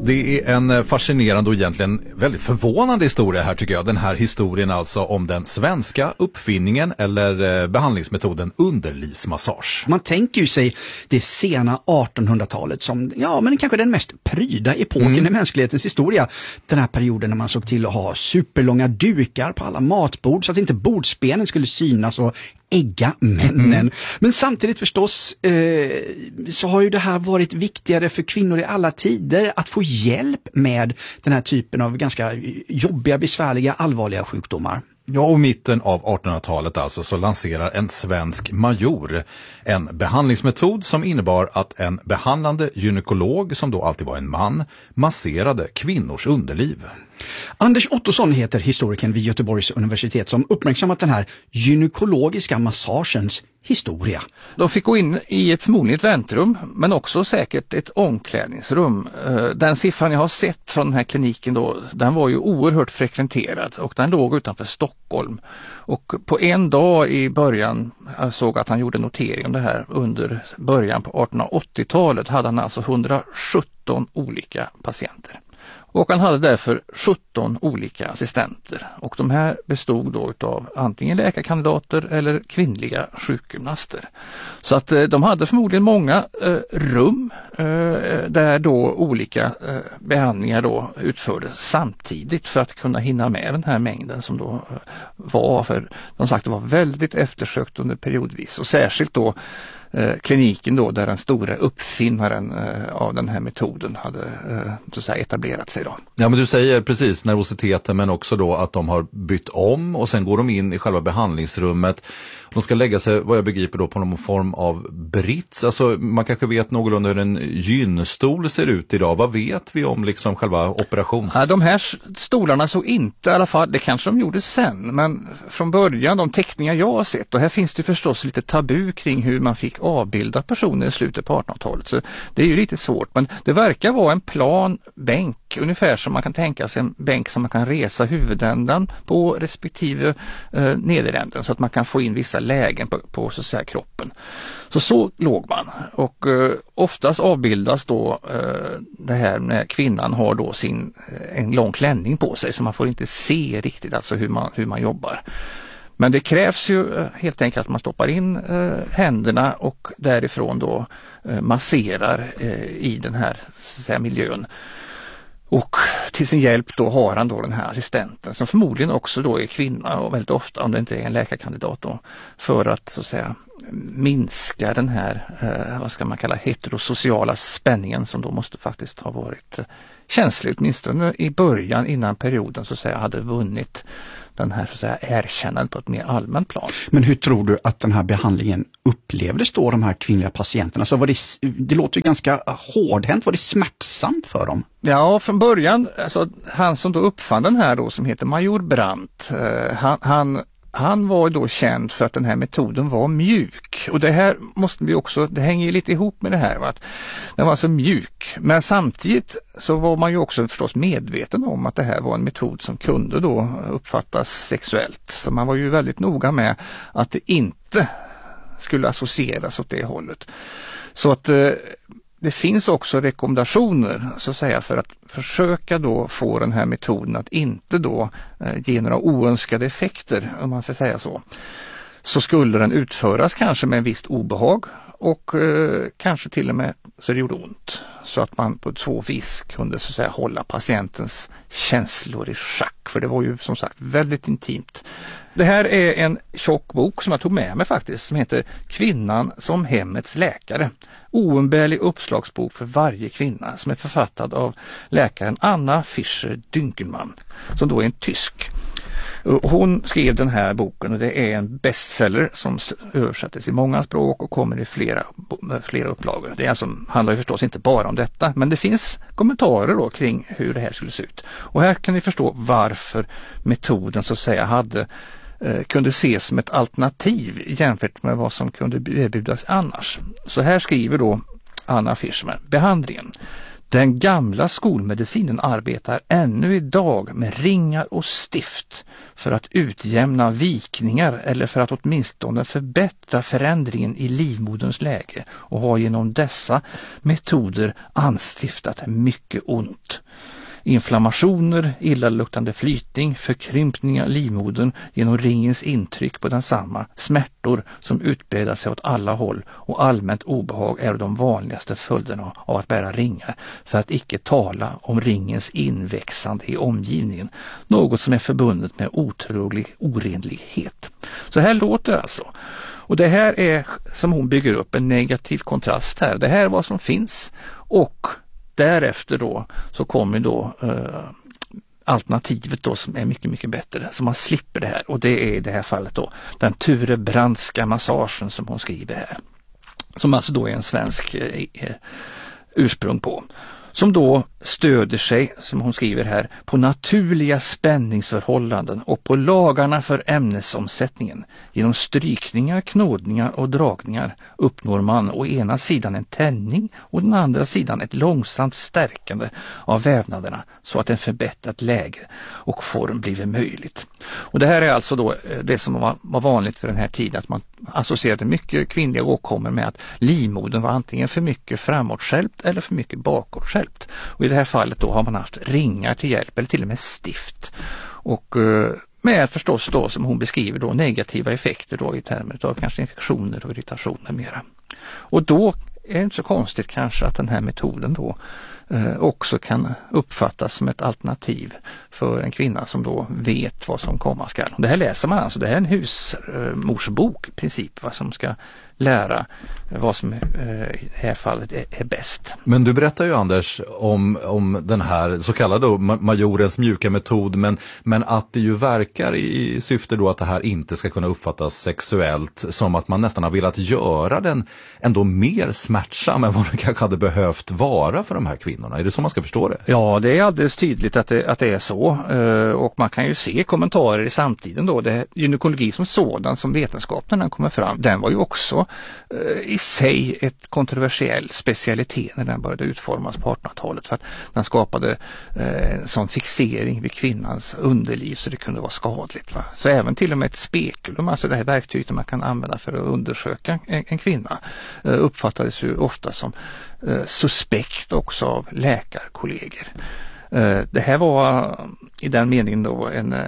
Det är en fascinerande och egentligen väldigt förvånande historia här tycker jag. Den här historien alltså om den svenska uppfinningen eller behandlingsmetoden underlivsmassage. Man tänker ju sig det sena 1800-talet som men kanske den mest pryda epoken i mänsklighetens historia. Den här perioden när man såg till att ha superlånga dukar på alla matbord så att inte bordsbenen skulle synas och ägga männen. Men samtidigt förstås så har ju det här varit viktigare för kvinnor i alla tider att få hjälp med den här typen av ganska jobbiga, besvärliga, allvarliga sjukdomar. Ja, och mitten av 1800-talet alltså så lanserar en svensk major en behandlingsmetod som innebar att en behandlande gynekolog, som då alltid var en man, masserade kvinnors underliv. Anders Ottosson heter historikern vid Göteborgs universitet som uppmärksammat den här gynekologiska massagens historia. De fick gå in i förmodligen ett väntrum men också säkert ett omklädningsrum. Den siffran jag har sett från den här kliniken då, den var ju oerhört frekventerad och den låg utanför Stockholm. Och på en dag i början, jag såg att han gjorde notering om det här, under början på 1880-talet hade han alltså 117 olika patienter. Och han hade därför 17 olika assistenter och de här bestod då av antingen läkarkandidater eller kvinnliga sjukgymnaster. Så att de hade förmodligen många rum där då olika behandlingar då utfördes samtidigt för att kunna hinna med den här mängden som då var, för de sagt det var väldigt eftersökt under periodvis och särskilt då kliniken då där den stora uppfinnaren av den här metoden hade så att säga etablerat sig då. Ja, men du säger precis nervositeten men också då att de har bytt om och sen går de in i själva behandlingsrummet. De ska lägga sig, vad jag begriper då, på någon form av brits. Alltså man kanske vet någorlunda hur en gynstol ser ut idag. Vad vet vi om liksom själva operations... Ja, de här stolarna såg inte i alla fall, det kanske de gjorde sen, men från början, de teckningar jag har sett, och här finns det förstås lite tabu kring hur man fick avbilda personer i slutet på 1800-talet. Så det är ju lite svårt, men det verkar vara en plan bänk, ungefär som man kan tänka sig en bänk som man kan resa huvudändan på respektive nederänden så att man kan få in vissa lägen på så att säga kroppen. Så låg man och oftast avbildas då det här när kvinnan har då en lång klänning på sig så man får inte se riktigt alltså hur man jobbar. Men det krävs ju helt enkelt att man stoppar in händerna och därifrån då masserar i den här så att säga, miljön. Och till sin hjälp då har han då den här assistenten som förmodligen också då är kvinna och väldigt ofta om det inte är en läkarkandidat då för att så att säga minska den här vad ska man kalla heterosociala spänningen som då måste faktiskt ha varit känslig åtminstone i början innan perioden så att säga hade vunnit den här så att säga erkännandet på ett mer allmänt plan. Men hur tror du att den här behandlingen upplevdes då de här kvinnliga patienterna? Så det låter ju ganska hårdhänt, var det smärtsamt för dem? Ja, från början, alltså, han som då uppfann den här då som heter Major Brandt, han var då känd för att den här metoden var mjuk. Och det här måste vi också, det hänger ju lite ihop med det här. Va? Att den var så mjuk. Men samtidigt så var man ju också förstås medveten om att det här var en metod som kunde då uppfattas sexuellt. Så man var ju väldigt noga med att det inte skulle associeras åt det hållet. Så att det finns också rekommendationer så att säga för att försöka då få den här metoden att inte då ge några oönskade effekter om man ska säga så. Så skulle den utföras kanske med en visst obehag och kanske till och med så det gjorde ont. Så att man på så vis kunde så att säga hålla patientens känslor i schack. För det var ju som sagt väldigt intimt. Det här är en tjock bok som jag tog med mig faktiskt som heter Kvinnan som hemmets läkare. Oumbärlig uppslagsbok för varje kvinna som är författad av läkaren Anna Fischer-Dünkelmann som då är en tysk. Hon skrev den här boken och det är en bestseller som översattes i många språk och kommer i flera upplagor. Det handlar ju förstås inte bara om detta, men det finns kommentarer då kring hur det här skulle se ut. Och här kan ni förstå varför metoden så att säga kunde ses som ett alternativ jämfört med vad som kunde erbjudas annars. Så här skriver då Anna Fischer, behandlingen. Den gamla skolmedicinen arbetar ännu idag med ringar och stift för att utjämna vikningar eller för att åtminstone förbättra förändringen i livmoderns läge och har genom dessa metoder anstiftat mycket ont. Inflammationer, illaluktande flytning, förkrympningar av livmodern genom ringens intryck på densamma, smärtor som utbreder sig åt alla håll och allmänt obehag är de vanligaste följderna av att bära ringar, för att icke tala om ringens inväxande i omgivningen, något som är förbundet med otrolig orenlighet. Så här låter det alltså. Och det här är som hon bygger upp en negativ kontrast här. Det här är vad som finns, och därefter då så kommer då alternativet då som är mycket, mycket bättre, så man slipper det här, och det är i det här fallet då den Ture Brandtska massagen som hon skriver här, som alltså då är en svensk ursprung på, som då stöder sig, som hon skriver här, på naturliga spänningsförhållanden och på lagarna för ämnesomsättningen. Genom strykningar, knådningar och dragningar uppnår man å ena sidan en tänjning och den andra sidan ett långsamt stärkande av vävnaderna så att en förbättrat läge och form blir möjligt. Och det här är alltså då det som var vanligt för den här tiden, att man associerade mycket kvinnliga åkommor med att livmodern var antingen för mycket framåtskälpt eller för mycket bakåtskälpt. Och i det här fallet då har man haft ringar till hjälp, eller till och med stift. Och med förstås då, som hon beskriver då, negativa effekter då i termer av kanske infektioner och irritationer mera. Och då är det inte så konstigt kanske att den här metoden då också kan uppfattas som ett alternativ för en kvinna som då vet vad som komma skall. Det här läser man alltså, det här är en husmorsbok i princip, vad som ska lära vad som i det här fallet är bäst. Men du berättar ju, Anders, om den här så kallade majorens mjuka metod, men att det ju verkar i syfte då att det här inte ska kunna uppfattas sexuellt, som att man nästan har velat göra den ändå mer smärtsam än vad det kanske hade behövt vara för de här kvinnorna. Är det så man ska förstå det? Ja, det är alldeles tydligt att det är så, och man kan ju se kommentarer i samtiden då. Det gynekologi som sådan, som vetenskap när den kommer fram, den var ju också i sig ett kontroversiell specialitet när den började utformas på 1800-talet, för att den skapade en sån fixering vid kvinnans underliv så det kunde vara skadligt. Va? Så även till och med ett spekulum, alltså det här verktyget man kan använda för att undersöka en kvinna, uppfattades ju ofta som suspekt också av läkarkollegor. Det här var i den meningen då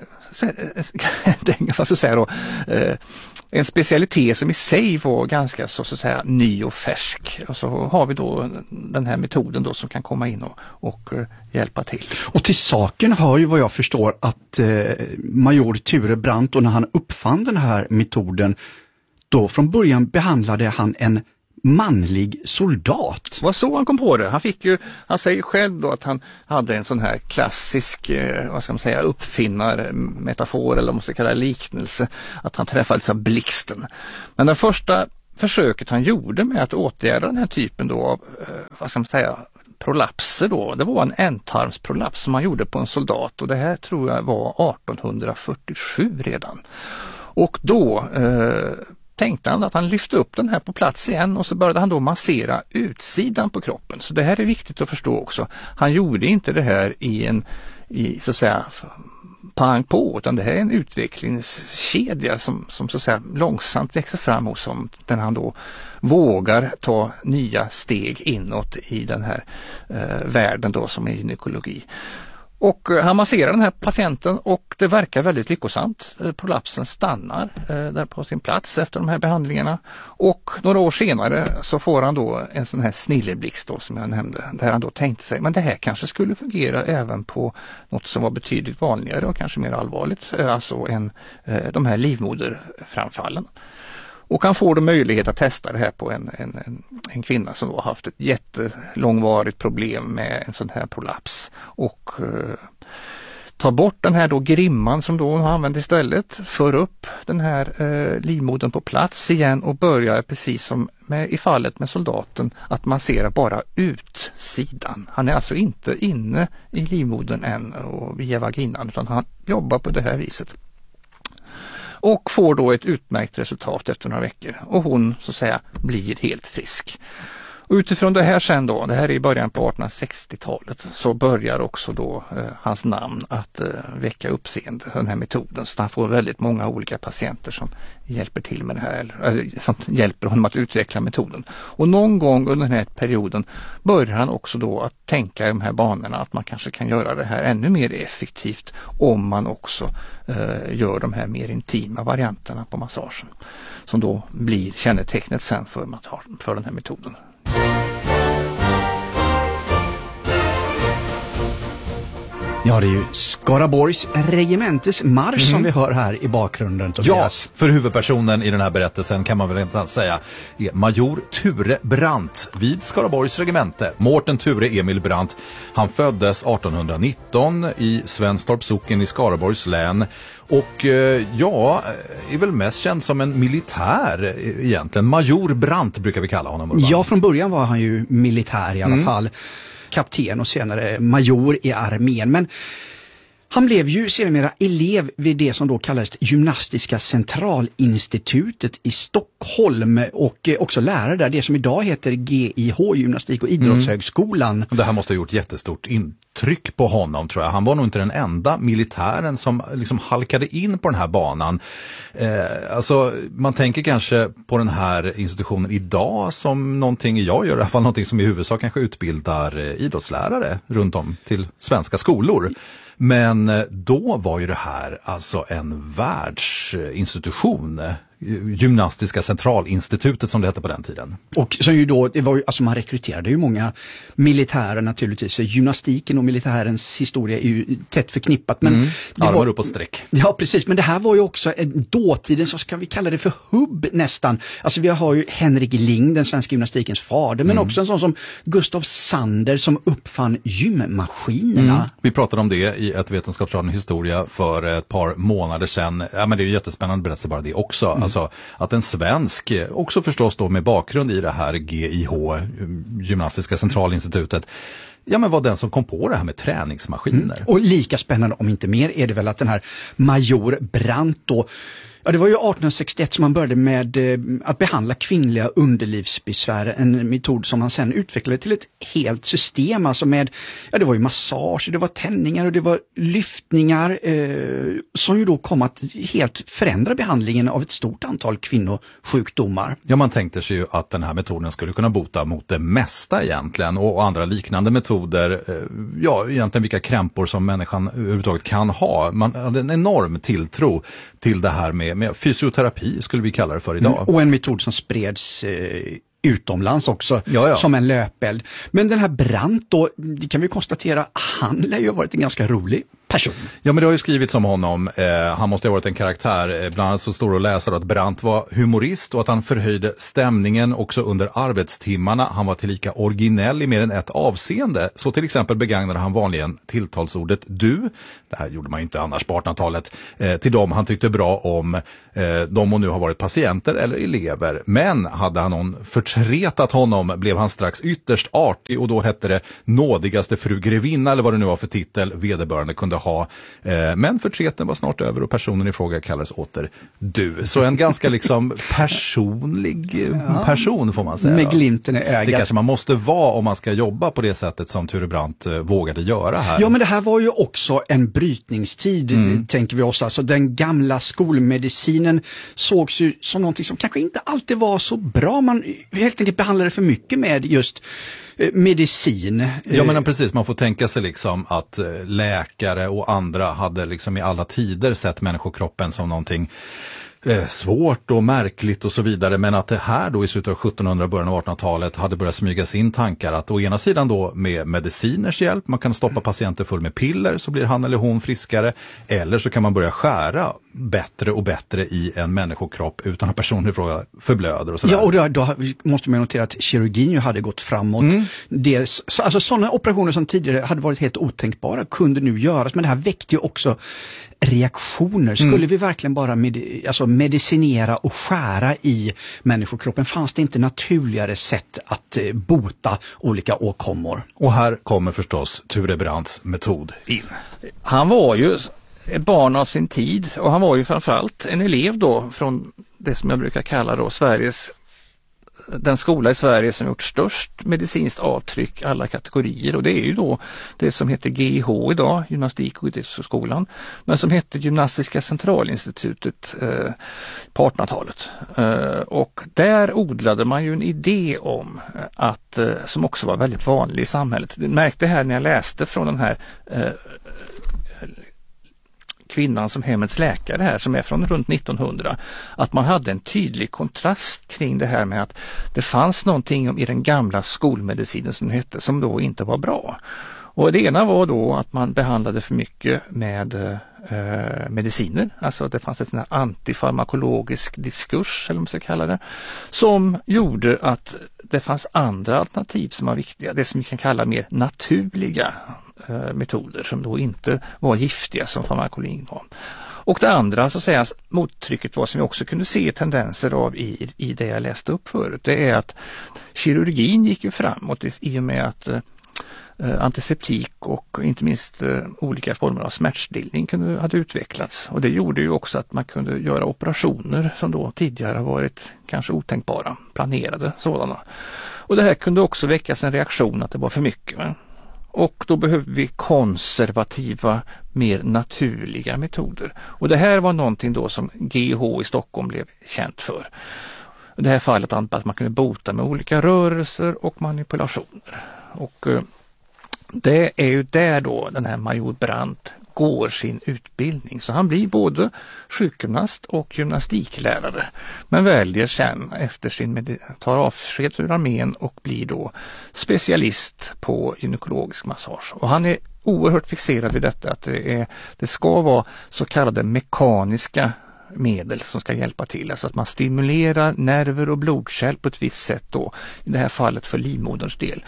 en specialitet som i sig var ganska så att säga ny och färsk. Och så har vi då den här metoden då som kan komma in och hjälpa till. Och till saken hör ju vad jag förstår att major Ture Brandt, och när han uppfann den här metoden, då från början behandlade han en manlig soldat. Vad så han kom på det? Han säger själv då att han hade en sån här klassisk, vad ska man säga, uppfinnarmetafor, eller om man ska kalla det liknelse, att han träffades av blixten. Men det första försöket han gjorde med att åtgärda den här typen då av, vad ska man säga, prolapser då, det var en ändtarmsprolaps som han gjorde på en soldat, och det här tror jag var 1847 redan. Och då tänkte han att han lyfte upp den här på plats igen, och så började han då massera utsidan på kroppen. Så det här är viktigt att förstå också. Han gjorde inte det här i så att säga pang på, utan det här är en utvecklingskedja som så att säga långsamt växer fram hos honom, där han då vågar ta nya steg inåt i den här världen då som är gynekologi. Och han masserar den här patienten, och det verkar väldigt lyckosamt. Prolapsen stannar där på sin plats efter de här behandlingarna, och några år senare så får han då en sån här snilleblixt då, som jag nämnde, där han då tänkte sig, men det här kanske skulle fungera även på något som var betydligt vanligare och kanske mer allvarligt, alltså de här livmoderframfallen. Och han får då möjlighet att testa det här på en kvinna som då har haft ett jättelångvarigt problem med en sån här prolaps, och tar bort den här då grimman som då hon använder istället, för upp den här livmodern på plats igen och börjar, precis som i fallet med soldaten, att massera bara utsidan. Han är alltså inte inne i livmodern än och via vaginan, utan han jobbar på det här viset. Och får då ett utmärkt resultat efter några veckor. Och hon så att säga blir helt frisk. Och utifrån det här sen då, det här är i början på 1860-talet, så börjar också då hans namn att väcka uppseende, den här metoden. Så han får väldigt många olika patienter som hjälper till med det här, eller som hjälper honom att utveckla metoden. Och någon gång under den här perioden börjar han också då att tänka i de här banorna att man kanske kan göra det här ännu mer effektivt om man också gör de här mer intima varianterna på massagen. Som då blir kännetecknet sen för den här metoden. Ja, det är ju Skaraborgs regementes marsch som vi hör här i bakgrunden. Tobias. Ja, för huvudpersonen i den här berättelsen kan man väl inte säga är major Ture Brandt vid Skaraborgs regemente. Mårten Ture Emil Brandt. Han föddes 1819 i Svenstorps socken i Skaraborgs län. Och är väl mest känd som en militär egentligen. Major Brandt brukar vi kalla honom. Urban. Ja, från början var han ju militär i alla fall. Kapten och senare major i armén. Men han blev ju sedermera elev vid det som då kallades Gymnastiska centralinstitutet i Stockholm och också lärare där, det som idag heter GIH, Gymnastik- och idrottshögskolan. Det här måste ha gjort jättestort intryck på honom, tror jag. Han var nog inte den enda militären som liksom halkade in på den här banan. Alltså, man tänker kanske på den här institutionen idag som någonting, jag gör i alla fall någonting som i huvudsak kanske utbildar idrottslärare runt om till svenska skolor. Men då var ju det här alltså en världsinstitution, Gymnastiska centralinstitutet som det hette på den tiden. Och som ju då, det var ju, alltså man rekryterade ju många militärer naturligtvis. Gymnastiken och militärens historia är ju tätt förknippat. Men det var upp på streck. Ja, precis. Men det här var ju också en dåtiden, så ska vi kalla det för hubb nästan. Alltså vi har ju Henrik Ling, den svenska gymnastikens fader, men också en sån som Gustav Sander som uppfann gymmaskinerna. Vi pratade om det i ett vetenskapsraden historia för ett par månader sedan. Ja, men det är ju jättespännande att berätta bara det också. Alltså att en svensk, också förstås då med bakgrund i det här GIH, Gymnastiska centralinstitutet, ja men var den som kom på det här med träningsmaskiner. Och lika spännande, om inte mer, är det väl att den här major Brandt då, ja, det var ju 1861 som man började med att behandla kvinnliga underlivsbesvär, en metod som man sen utvecklade till ett helt system, alltså med, ja det var ju massage, det var tändningar och det var lyftningar som ju då kom att helt förändra behandlingen av ett stort antal kvinnosjukdomar. Ja, man tänkte sig ju att den här metoden skulle kunna bota mot det mesta egentligen och andra liknande metoder, ja egentligen vilka krämpor som människan överhuvudtaget kan ha. Man hade en enorm tilltro till det här med fysioterapi skulle vi kalla det för idag. Och en metod som spreds utomlands också, som en löpeld. Men den här Brandt då, det kan vi konstatera, han lär ju ha varit en ganska rolig person. Ja, men det har ju skrivits om honom. Han måste ha varit en karaktär. Bland annat så står det att läsa att Brandt var humorist och att han förhöjde stämningen också under arbetstimmarna. Han var tillika originell i mer än ett avseende. Så till exempel begagnade han vanligen tilltalsordet du. Det här gjorde man ju inte annars på 1800-talet. Till dem han tyckte bra om. De och nu har varit patienter eller elever. Men hade han någon förtretat honom blev han strax ytterst artig och då hette det nådigaste fru grevinna eller vad det nu var för titel vederbörande kunde ha. Men förtreten var snart över och personen i fråga kallades åter du. Så en ganska liksom personlig person får man säga. Med glimten i ögat. Det kanske man måste vara om man ska jobba på det sättet som Ture Brandt vågade göra här. Ja, men det här var ju också en brytningstid, tänker vi oss. Alltså den gamla skolmedicinen sågs ju som någonting som kanske inte alltid var så bra. Man helt enkelt behandlade för mycket med just medicin. Ja, men precis, man får tänka sig liksom att läkare och andra hade liksom i alla tider sett människokroppen som någonting svårt och märkligt och så vidare, men att det här då i slutet av 1700 början av 1800-talet hade börjat smyga sin tankar att å ena sidan då med mediciners hjälp, man kan stoppa patienter full med piller så blir han eller hon friskare, eller så kan man börja skära bättre och bättre i en människokropp utan att personen i fråga förblöder och sådär. Ja, och då måste man notera att kirurgin ju hade gått framåt. Alltså sådana operationer som tidigare hade varit helt otänkbara kunde nu göras, men det här väckte ju också reaktioner. Skulle vi verkligen bara medicinera och skära i människokroppen? Fanns det inte naturligare sätt att bota olika åkommor? Och här kommer förstås Ture Brandts metod in. Han var ju ett barn av sin tid och han var ju framförallt en elev då från det som jag brukar kalla då Sveriges den skola i Sverige som gjort störst medicinskt avtryck alla kategorier, och det är ju då det som heter GIH idag, Gymnastik- och idrottsskolan, men som hette Gymnastiska centralinstitutet på 1800-talet. Och där odlade man ju en idé om att, som också var väldigt vanlig i samhället. Jag märkte här när jag läste från den här Kvinnan som hemmets läkare här, som är från runt 1900, att man hade en tydlig kontrast kring det här med att det fanns någonting i den gamla skolmedicinen som hette, som då inte var bra. Och det ena var då att man behandlade för mycket med mediciner, alltså det fanns ett antifarmakologisk diskurs, eller vad man ska kalla det, som gjorde att det fanns andra alternativ som var viktiga, det som vi kan kalla mer naturliga metoder som då inte var giftiga som farmakologin var. Och det andra, så att säga, mottrycket var, som vi också kunde se tendenser av i det jag läste upp förut, det är att kirurgin gick ju framåt i och med att antiseptik och inte minst olika former av smärtstillning hade utvecklats, och det gjorde ju också att man kunde göra operationer som då tidigare varit kanske otänkbara, planerade sådana. Och det här kunde också väckas en reaktion att det var för mycket. Och då behöver vi konservativa, mer naturliga metoder. Och det här var någonting då som GIH i Stockholm blev känt för. I det här fallet att man kunde bota med olika rörelser och manipulationer. Och det är ju där då den här Major Brandt går sin utbildning. Så han blir både sjukgymnast och gymnastiklärare. Men väljer sen efter tar avsked ur armén och blir då specialist på gynekologisk massage. Och han är oerhört fixerad vid detta, att det ska vara så kallade mekaniska medel som ska hjälpa till. Alltså att man stimulerar nerver och blodkärl på ett visst sätt då, i det här fallet för livmoderns del.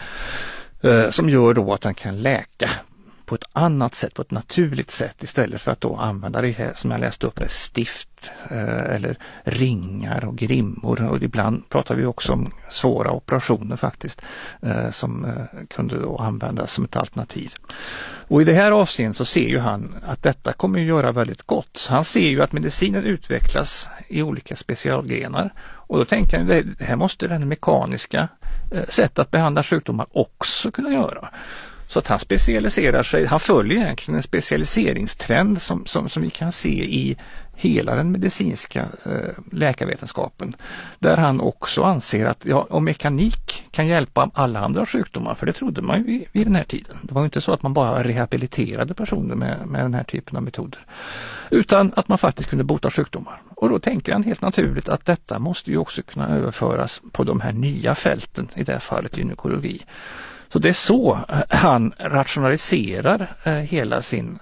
Som gör då att den kan läka på ett annat sätt, på ett naturligt sätt, istället för att då använda det här som jag läste upp, stift eller ringar och grimmor, och ibland pratar vi också om svåra operationer faktiskt som kunde då användas som ett alternativ. Och i det här avseendet så ser ju han att detta kommer att göra väldigt gott. Så han ser ju att medicinen utvecklas i olika specialgrenar, och då tänker han att det här måste den mekaniska sätt att behandla sjukdomar också kunna göra. Så att han specialiserar sig, han följer egentligen en specialiseringstrend som vi kan se i hela den medicinska läkarvetenskapen. Där han också anser att om mekanik kan hjälpa alla andra sjukdomar, för det trodde man ju vid den här tiden. Det var ju inte så att man bara rehabiliterade personer med den här typen av metoder. Utan att man faktiskt kunde bota sjukdomar. Och då tänker han helt naturligt att detta måste ju också kunna överföras på de här nya fälten, i det här fallet gynekologi. Så det är så han rationaliserar hela sin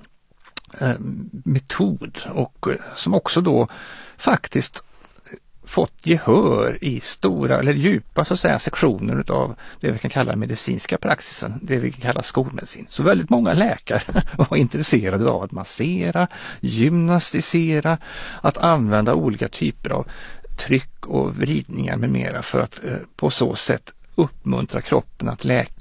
metod, och som också då faktiskt fått gehör i stora eller djupa, så att säga, sektioner av det vi kan kalla medicinska praxisen, det vi kan kalla skolmedicin. Så väldigt många läkare var intresserade av att massera, gymnastisera, att använda olika typer av tryck och vridningar med mera för att på så sätt uppmuntra kroppen att läka